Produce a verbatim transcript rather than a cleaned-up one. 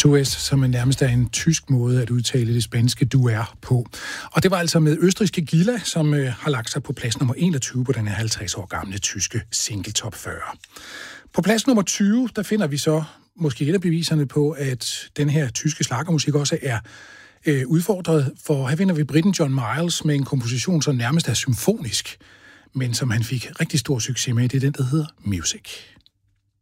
Du S, som er nærmest er en tysk måde at udtale det spanske du er på. Og det var altså med østrigske Gila, som øh, har lagt sig på plads nummer enogtyve på den her halvtreds år gamle tyske single top fyrre. På plads nummer tyve, der finder vi så måske et af beviserne på, at den her tyske schlagermusik også er øh, udfordret. For her finder vi briten John Miles med en komposition, som nærmest er symfonisk, men som han fik rigtig stor succes med. Det er den, der hedder Music.